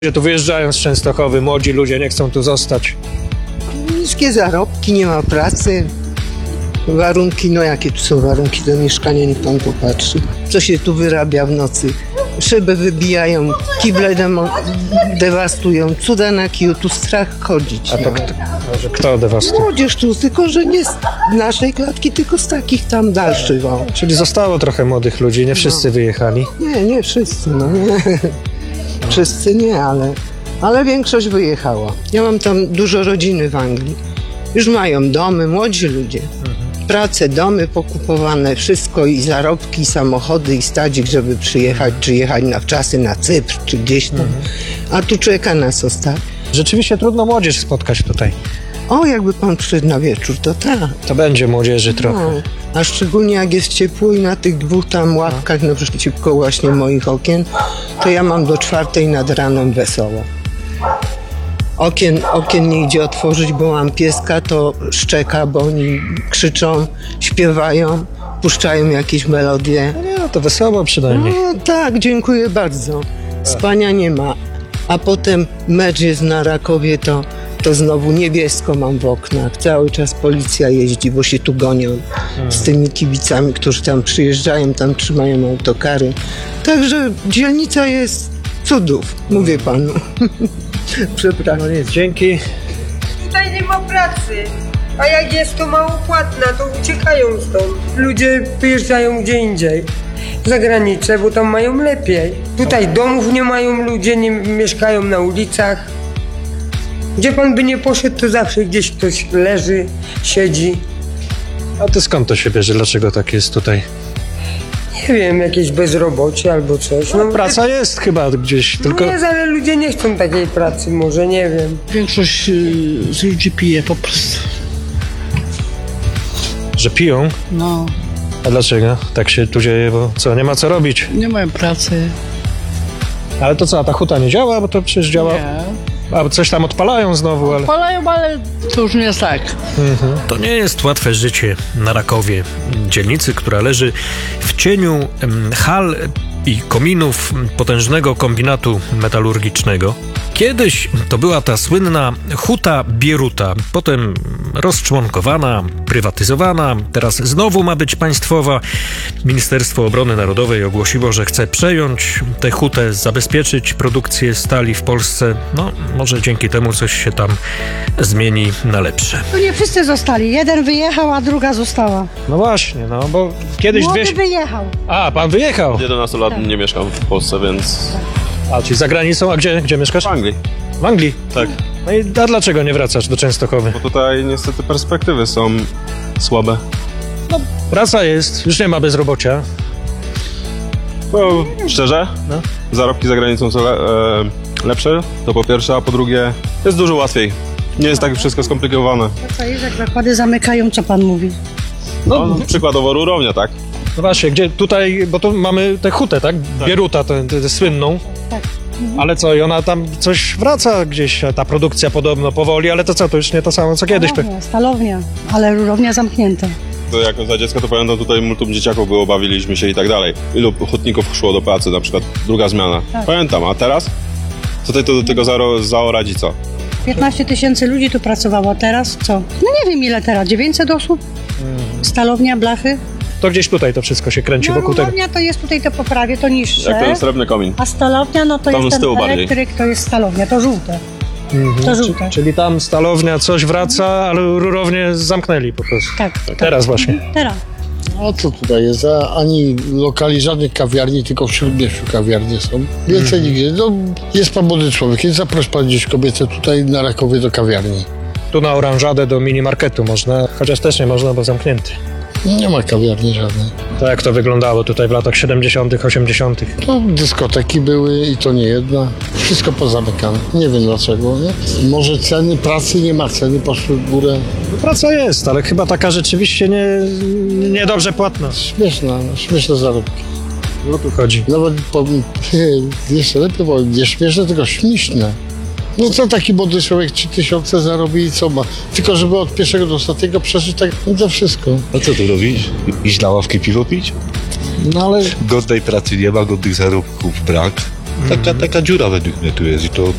Ludzie tu wyjeżdżają z Częstochowy, młodzi ludzie nie chcą tu zostać. Niskie zarobki, nie ma pracy. Warunki, no jakie tu są warunki do mieszkania, niech pan popatrzy. Co się tu wyrabia w nocy? Szyby wybijają, kible dewastują, cuda na kiju, tu strach chodzić. A to kto dewastuje? Młodzież tu, tylko że nie z naszej klatki, tylko z takich tam dalszych. O. Czyli zostało trochę młodych ludzi, nie wszyscy wyjechali. Nie wszyscy, no nie. Wszyscy nie, ale większość wyjechała. Ja mam tam dużo rodziny w Anglii. Już mają domy, młodzi ludzie. Prace, domy pokupowane, wszystko i zarobki, i samochody, i stadzik, żeby przyjechać, czy jechać na wczasy na Cypr, czy gdzieś tam. A tu czeka nas ostatnio. Rzeczywiście trudno młodzież spotkać tutaj. O, jakby pan przyszedł na wieczór, to tak. To będzie młodzieży trochę. No, a szczególnie jak jest ciepło i na tych dwóch tam ławkach naprzeciwko właśnie moich okien, to ja mam do 4 nad ranem wesoło. Okien nie idzie otworzyć, bo mam pieska, to szczeka, bo oni krzyczą, śpiewają, puszczają jakieś melodie. No nie, no to wesoło przynajmniej. No tak, dziękuję bardzo. Spania nie ma. A potem mecz jest na Rakowie, to znowu niebiesko mam w oknach. Cały czas policja jeździ, bo się tu gonią z tymi kibicami, którzy tam przyjeżdżają, tam trzymają autokary. Także dzielnica jest cudów, mówię panu. Przepraszam. No nic, dzięki. Tutaj nie ma pracy, a jak jest to mało płatna, to uciekają stąd. Ludzie wyjeżdżają gdzie indziej, za granicę, bo tam mają lepiej. Tutaj domów nie mają ludzie, nie mieszkają na ulicach. Gdzie pan by nie poszedł, to zawsze gdzieś ktoś leży, siedzi. A ty skąd to się bierze? Dlaczego tak jest tutaj? Nie wiem, jakieś bezrobocie albo coś. No, Praca jest chyba gdzieś, tylko... No jest, ale ludzie nie chcą takiej pracy, może, nie wiem. Większość z ludzi pije po prostu. Że piją? No, A dlaczego tak się tu dzieje? Bo co, nie ma co robić? nie mają pracy. Ale to co, a ta huta nie działa? Bo to przecież działa... Nie. A coś tam odpalają znowu, ale... Palają, ale to już nie jest tak. To nie jest łatwe życie na Rakowie, dzielnicy, która leży w cieniu hal i kominów potężnego kombinatu metalurgicznego. Kiedyś to była ta słynna huta Bieruta, potem rozczłonkowana, prywatyzowana, teraz znowu ma być państwowa. Ministerstwo Obrony Narodowej ogłosiło, że chce przejąć tę hutę, zabezpieczyć produkcję stali w Polsce. No, może dzięki temu coś się tam zmieni na lepsze. No nie wszyscy zostali. Jeden wyjechał, a druga została. No właśnie, no bo kiedyś Młody wyjechał. A, pan wyjechał. 11 lat nie mieszkam w Polsce, więc A, czyli za granicą, a gdzie mieszkasz? w Anglii. W Anglii? Tak, No i a dlaczego nie wracasz do Częstochowy? bo tutaj niestety perspektywy są słabe. Praca jest, już nie ma bezrobocia. Bo szczerze, No. zarobki za granicą są lepsze, to po pierwsze, a po drugie jest dużo łatwiej. Nie jest tak wszystko skomplikowane. Co jest, jak zakłady zamykają, co pan mówi? No, przykładowo rurownia, tak? No właśnie, gdzie tutaj, bo tu mamy tę hutę, tak? Bieruta, tę słynną. Tak. Ale co, i ona tam coś wraca gdzieś, ta produkcja podobno powoli, ale to co, to już nie to samo co kiedyś. Stalownia, ale rurownia zamknięta. To jako za dziecka to pamiętam, tutaj multum dzieciaków było, bawiliśmy się i tak dalej. Ilu hutników szło do pracy, na przykład druga zmiana. Tak. Pamiętam, a teraz? Co tutaj to do tego zaoradzi co? 15 000 ludzi tu pracowało, teraz co? No nie wiem ile teraz, 900 osób? Stalownia, blachy? To gdzieś tutaj to wszystko się kręci No wokół tego. rurownia to jest tutaj to poprawie, to niższe. Jak ten srebrny komin. A stalownia, no to Tam jest z tyłu ten bardziej. elektryk, to jest stalownia, to żółte. To żółte. Czyli tam stalownia coś wraca, ale rurownię zamknęli po prostu. Tak. Teraz właśnie. Teraz. A co tutaj jest? Ani lokali, żadnych kawiarni, tylko w Śródmieściu kawiarnie są. Więcej nigdzie. No, jest pan młody człowiek, więc zaproś pan gdzieś kobietę tutaj na Rakowie do kawiarni. Tu na Oranżadę do minimarketu można, chociaż też nie można, bo zamknięty. Nie ma kawiarni żadnej. To jak to wyglądało tutaj w latach 70., 80.? No, dyskoteki były i to nie jedna. Wszystko pozamykane. Nie wiem dlaczego, nie? Może ceny pracy, nie ma ceny, poszły w górę. Praca jest, ale chyba taka rzeczywiście niedobrze płatna. Śmieszne zarobki. O tu chodzi. Nawet jeszcze lepiej, bo nie śmieszne, tylko śmieszne. No co taki młody człowiek 3000 zarobi i co ma? Tylko żeby od pierwszego do ostatniego przeżyć, tak no to wszystko. No co tu robisz? Iść na ławkę piwo pić? No ale Godnej pracy nie ma, godnych zarobków brak. Taka dziura według mnie tu jest i to